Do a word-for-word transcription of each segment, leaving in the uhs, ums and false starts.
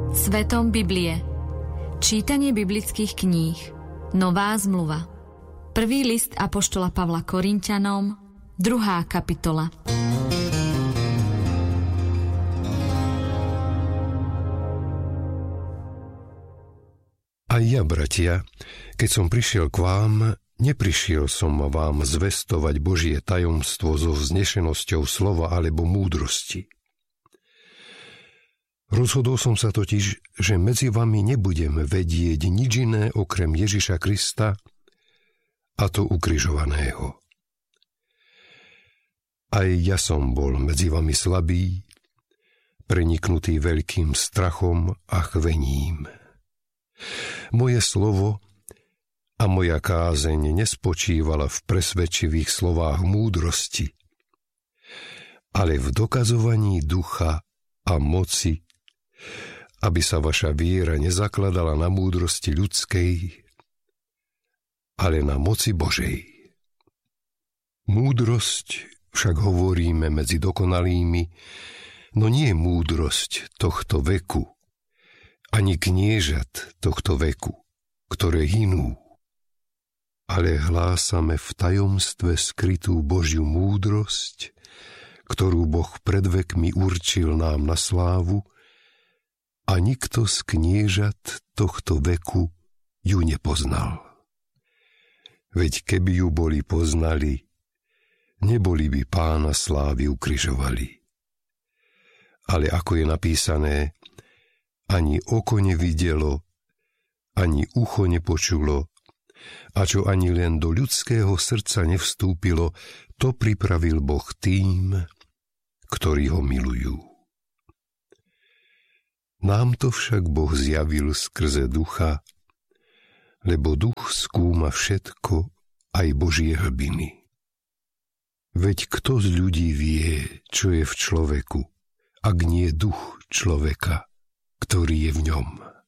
Svetom Biblie. Čítanie biblických kníh. Nová zmluva. Prvý list apoštola Pavla Korinťanom, druhá kapitola. Aj ja, bratia, keď som prišiel k vám, neprišiel som vám zvestovať Božie tajomstvo so vznešenosťou slova alebo múdrosti. Rozhodol som sa totiž, že medzi vami nebudem vedieť nič iné okrem Ježiša Krista, a to ukrižovaného. Aj ja som bol medzi vami slabý, preniknutý veľkým strachom a chvením. Moje slovo a moja kázeň nespočívala v presvedčivých slovách múdrosti, ale v dokazovaní ducha a moci, aby sa vaša viera nezakladala na múdrosti ľudskej, ale na moci Božej. Múdrosť však hovoríme medzi dokonalými, no nie múdrosť tohto veku, ani kniežat tohto veku, ktoré hynú, ale hlásame v tajomstve skrytú Božiu múdrosť, ktorú Boh pred vekmi určil nám na slávu, a nikto z kniežat tohto veku ju nepoznal. Veď keby ju boli poznali, neboli by Pána slávy ukrižovali. Ale ako je napísané, ani oko nevidelo, ani ucho nepočulo, a čo ani len do ľudského srdca nevstúpilo, to pripravil Boh tým, ktorí ho milujú. Nám to však Boh zjavil skrze ducha, lebo duch skúma všetko, aj Božie hlbiny. Veď kto z ľudí vie, čo je v človeku, ak nie duch človeka, ktorý je v ňom?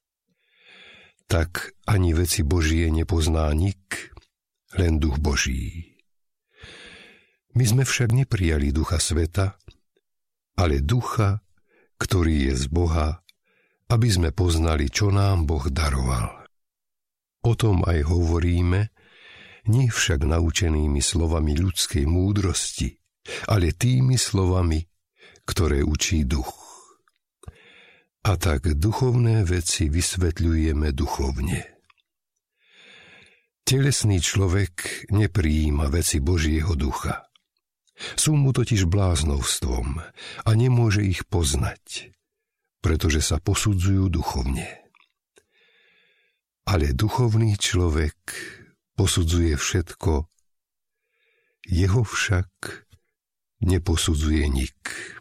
Tak ani veci Božie nepozná nik, len duch Boží. My sme však neprijali ducha sveta, ale ducha, ktorý je z Boha, aby sme poznali, čo nám Boh daroval. O tom aj hovoríme, nie však naučenými slovami ľudskej múdrosti, ale tými slovami, ktoré učí duch. A tak duchovné veci vysvetľujeme duchovne. Telesný človek neprijíma veci Božieho ducha. Sú mu totiž bláznovstvom a nemôže ich poznať, pretože sa posudzujú duchovne. Ale duchovný človek posudzuje všetko, jeho však neposudzuje nik.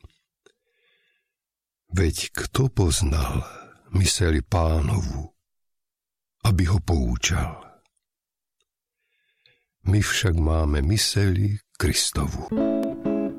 Veď kto poznal myseľ Pánovu, aby ho poučal? My však máme myseľ Kristovu.